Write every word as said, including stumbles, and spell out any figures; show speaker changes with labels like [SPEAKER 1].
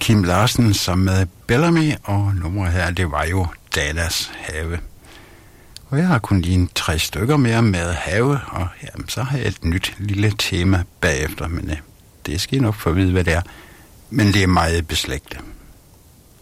[SPEAKER 1] Kim Larsen sammen med Bellamy, og nummeret her, det var jo Dallas Have. Og jeg har kun lige en tre stykker mere med have, og jamen, så har jeg et nyt lille tema bagefter, men øh, det skal I nok få at vide, hvad det er. Men det er meget beslægtet.